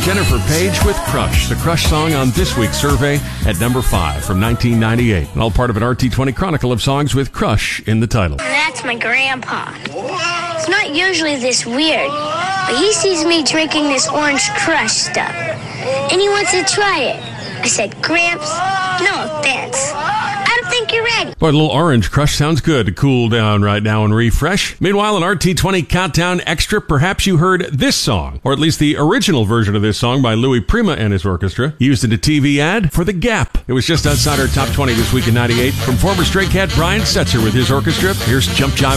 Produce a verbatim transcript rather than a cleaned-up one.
Jennifer Page with Crush, the Crush song on this week's survey at number five from nineteen ninety-eight. And all part of an R T twenty chronicle of songs with Crush in the title. That's my grandpa. It's not usually this weird, but he sees me drinking this orange Crush stuff, and he wants to try it. I said, Gramps, no offense. I don't think you're ready. Boy, a little orange Crush sounds good to cool down right now and refresh. Meanwhile, an R T twenty Countdown Extra, perhaps you heard this song, or at least the original version of this song by Louis Prima and his orchestra, used in a T V ad for The Gap. It was just outside our top twenty this week in ninety-eight. From former Stray Cat Brian Setzer with his orchestra, here's Jump Jive